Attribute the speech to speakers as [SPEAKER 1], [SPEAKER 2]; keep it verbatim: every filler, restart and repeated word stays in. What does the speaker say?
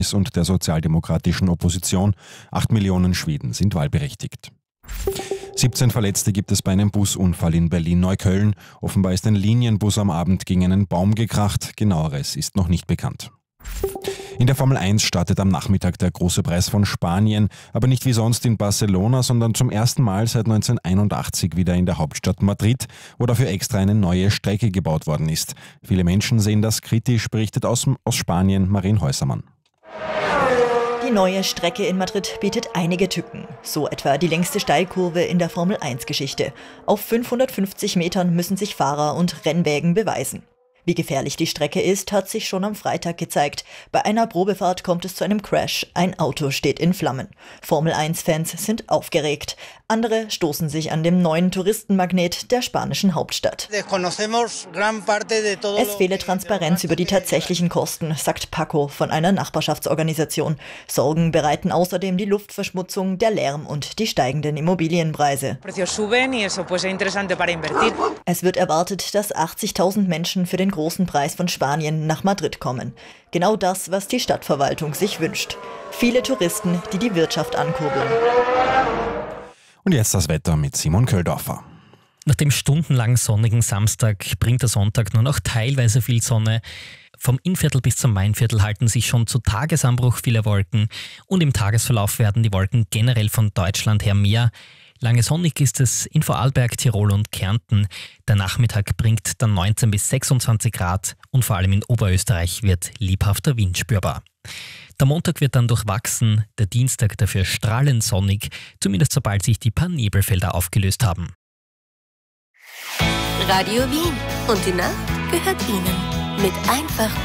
[SPEAKER 1] und der sozialdemokratischen Opposition. Acht Millionen Schweden sind wahlberechtigt. siebzehn Verletzte gibt es bei einem Busunfall in Berlin-Neukölln. Offenbar ist ein Linienbus am Abend gegen einen Baum gekracht. Genaueres ist noch nicht bekannt. In der Formel eins startet am Nachmittag der große Preis von Spanien, aber nicht wie sonst in Barcelona, sondern zum ersten Mal seit neunzehnhunderteinundachtzig wieder in der Hauptstadt Madrid, wo dafür extra eine neue Strecke gebaut worden ist. Viele Menschen sehen das kritisch, berichtet aus, aus Spanien Marien Häusermann.
[SPEAKER 2] Die neue Strecke in Madrid bietet einige Tücken. So etwa die längste Steilkurve in der Formel eins Geschichte. Auf fünfhundertfünfzig Metern müssen sich Fahrer und Rennwägen beweisen. Wie gefährlich die Strecke ist, hat sich schon am Freitag gezeigt. Bei einer Probefahrt kommt es zu einem Crash. Ein Auto steht in Flammen. Formel eins Fans sind aufgeregt. Andere stoßen sich an dem neuen Touristenmagnet der spanischen Hauptstadt. Es fehle Transparenz über die tatsächlichen Kosten, sagt Paco von einer Nachbarschaftsorganisation. Sorgen bereiten außerdem die Luftverschmutzung, der Lärm und die steigenden Immobilienpreise. Es wird erwartet, dass achtzigtausend Menschen für den großen Preis von Spanien nach Madrid kommen. Genau das, was die Stadtverwaltung sich wünscht. Viele Touristen, die die Wirtschaft ankurbeln.
[SPEAKER 1] Und jetzt das Wetter mit Simon Köldorfer.
[SPEAKER 3] Nach dem stundenlang sonnigen Samstag bringt der Sonntag nur noch teilweise viel Sonne. Vom Innviertel bis zum Mainviertel halten sich schon zu Tagesanbruch viele Wolken und im Tagesverlauf werden die Wolken generell von Deutschland her mehr. Lange sonnig ist es in Vorarlberg, Tirol und Kärnten. Der Nachmittag bringt dann neunzehn bis sechsundzwanzig Grad und vor allem in Oberösterreich wird lebhafter Wind spürbar. Der Montag wird dann durchwachsen, der Dienstag dafür strahlend sonnig, zumindest sobald sich die paar Nebelfelder aufgelöst haben.
[SPEAKER 4] Radio Wien und die Nacht gehört Ihnen. Mit einfach